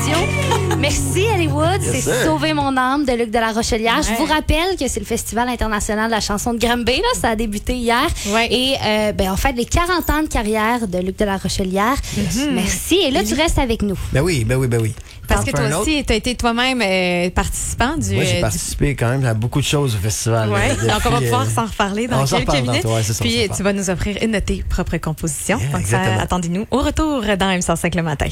studio. Merci Hollywood, Yes, c'est sir. Sauver mon âme de Luc de la Rochelière. Ouais. Je vous rappelle que c'est le Festival international de la chanson de Granby, là, ça a débuté hier. Ouais. Et en fait, les 40 ans de carrière de Luc de la Rochelière. Merci. Et là, tu restes avec nous. Ben oui. Parce T'en que fais un toi autre? aussi, tu as été toi-même participant du. Moi, j'ai participé quand même à beaucoup de choses au festival. Ouais. Depuis, Donc, on va pouvoir s'en reparler dans on s'en quelques reparle minutes. tantôt, ouais, c'est ça, on Puis, s'en tu vas nous offrir une de tes propres compositions. Yeah, Donc, exactement. attendez-nous au retour dans M105 le matin.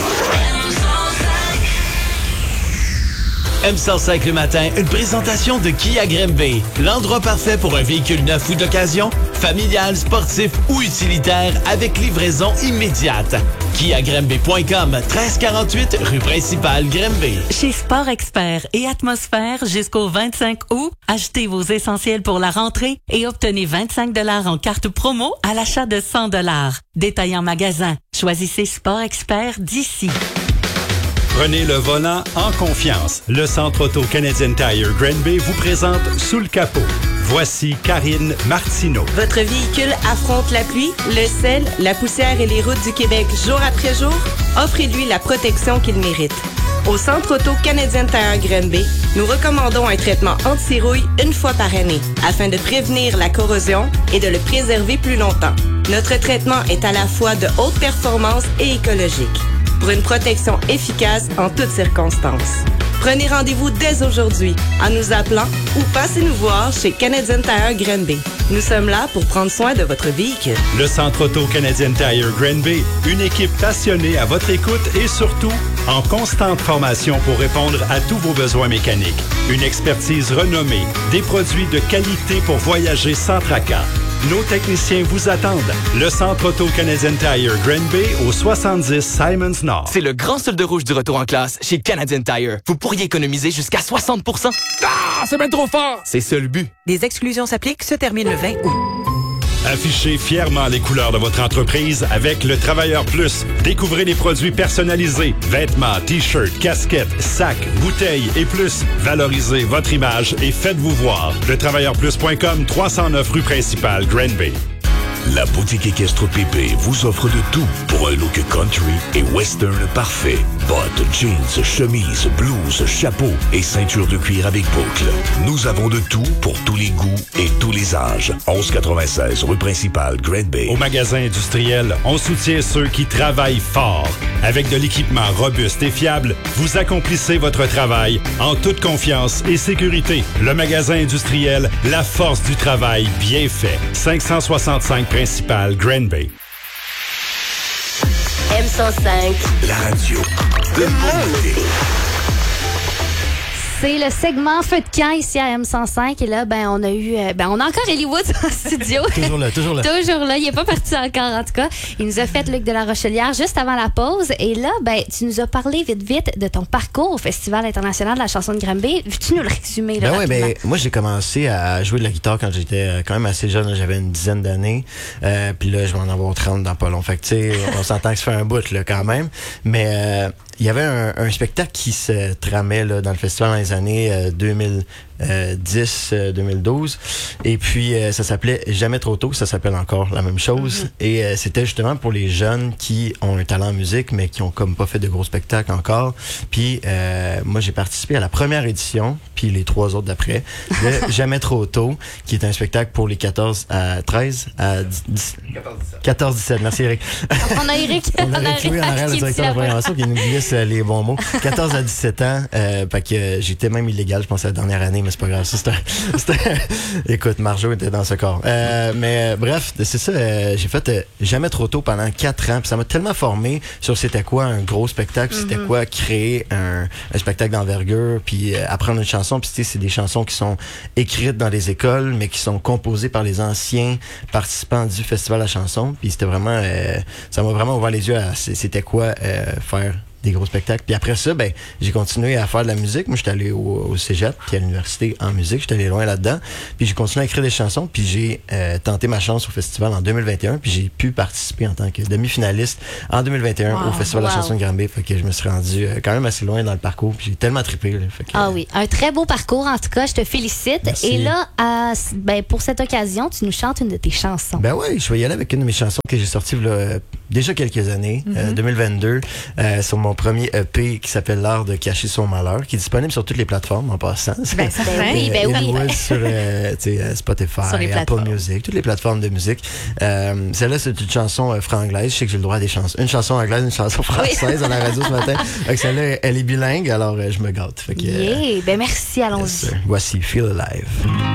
M105 le matin, une présentation de Kia Granby. L'endroit parfait pour un véhicule neuf ou d'occasion, familial, sportif ou utilitaire, avec livraison immédiate. KiaGranby.com, 1348 rue principale Granby. Chez Sport Expert et Atmosphère, jusqu'au 25 août, achetez vos essentiels pour la rentrée et obtenez 25 $ en carte promo à l'achat de 100 $. Détail en magasin. Choisissez Sport Expert d'ici. Prenez le volant en confiance. Le Centre Auto Canadian Tire Granby vous présente Sous le capot. Voici Karine Martineau. Votre véhicule affronte la pluie, le sel, la poussière et les routes du Québec jour après jour? Offrez-lui la protection qu'il mérite. Au Centre Auto Canadian Tire Granby, nous recommandons un traitement anti-rouille une fois par année afin de prévenir la corrosion et de le préserver plus longtemps. Notre traitement est à la fois de haute performance et écologique pour une protection efficace en toutes circonstances. Prenez rendez-vous dès aujourd'hui en nous appelant ou passez nous voir chez Canadian Tire Granby. Nous sommes là pour prendre soin de votre véhicule. Le Centre Auto Canadian Tire Granby, une équipe passionnée à votre écoute et surtout en constante formation pour répondre à tous vos besoins mécaniques. Une expertise renommée, des produits de qualité pour voyager sans tracas. Nos techniciens vous attendent. Le Centre Auto Canadian Tire Granby au 70 Simons Nord. C'est le grand solde rouge du retour en classe chez Canadian Tire. Vous pourriez économiser jusqu'à 60%. Ah, c'est bien trop fort! C'est ça le but. Des exclusions s'appliquent, se termine le 20 août. Affichez fièrement les couleurs de votre entreprise avec le Travailleur Plus. Découvrez les produits personnalisés, vêtements, t-shirts, casquettes, sacs, bouteilles et plus. Valorisez votre image et faites-vous voir. Letravailleurplus.com, 309 rue principale, Granby. La boutique équestre Pépé vous offre de tout pour un look country et western parfait. Bottes, jeans, chemises, blouses, chapeaux et ceinture de cuir avec boucle. Nous avons de tout pour tous les goûts et tous les âges. 1196 rue principale, Granby. Au magasin industriel, on soutient ceux qui travaillent fort. Avec de l'équipement robuste et fiable, vous accomplissez votre travail en toute confiance et sécurité. Le magasin industriel, la force du travail bien fait. 565 principal Granby. M105. La radio de mobilité. C'est le segment Feu de camp ici à M105. Et là, on a encore Hollywood en studio. Toujours là. Toujours là. Il n'est pas parti encore, en tout cas. Il nous a fait Luc de la Rochelière juste avant la pause. Et là, tu nous as parlé vite de ton parcours au Festival international de la chanson de Granby. Veux-tu nous le résumer, là, rapidement? Moi, j'ai commencé à jouer de la guitare quand j'étais quand même assez jeune. J'avais une dizaine d'années. Puis là, je vais en avoir 30 dans pas long. Fait que, tu sais, on s'entend que ça fait un bout, là, quand même. Mais il y avait un spectacle qui se tramait là, dans le festival dans les années 2010-2012. Et puis, ça s'appelait Jamais trop tôt. Ça s'appelle encore la même chose. Et c'était justement pour les jeunes qui ont un talent en musique, mais qui ont comme pas fait de gros spectacles encore. Puis, moi, j'ai participé à la première édition, puis les 3 autres d'après, de Jamais trop tôt, qui est un spectacle pour les 14 à 13 à 14-17. Merci, Eric. On a Eric. On a Eric Louis en arrière, le directeur de la programmation, qui nous glisse les bons mots. 14 à 17 ans, fait que j'étais même illégal, je pense, la dernière année, mais c'est pas grave. Ça, Écoute, Marjo était dans ce corps. Mais bref, c'est ça. J'ai fait Jamais trop tôt pendant 4 ans. Puis ça m'a tellement formé sur c'était quoi un gros spectacle, c'était quoi créer un spectacle d'envergure, puis apprendre une chanson. Puis tu sais, c'est des chansons qui sont écrites dans les écoles, mais qui sont composées par les anciens participants du Festival de la chanson. Puis c'était vraiment... ça m'a vraiment ouvert les yeux à c'était quoi faire des gros spectacles. Puis après ça, j'ai continué à faire de la musique. Moi, j'étais allé au cégep, puis à l'université en musique. J'étais allé loin là-dedans. Puis j'ai continué à écrire des chansons. Puis j'ai tenté ma chance au festival en 2021. Puis j'ai pu participer en tant que demi-finaliste en 2021 au Festival de la chanson de Granby. Fait que je me suis rendu quand même assez loin dans le parcours. Puis j'ai tellement trippé. Là, fait que, oui, un très beau parcours en tout cas. Je te félicite. Merci. Et là, pour cette occasion, tu nous chantes une de tes chansons. Ben oui, je vais y aller avec une de mes chansons que j'ai sorties déjà quelques années, 2022, sur mon premier EP qui s'appelle L'art de cacher son malheur, qui est disponible sur toutes les plateformes en passant. Ben, ça fait. oui, Inwood sur Spotify, Sur les Apple plateformes. Music, toutes les plateformes de musique. Celle-là, c'est une chanson franglaise. Je sais que j'ai le droit à des chansons. Une chanson anglaise, une chanson française à la radio ce matin. Fait que celle-là, elle est bilingue, alors je me gâte. Fait que, Ben merci, allons-y. voici Feel Alive.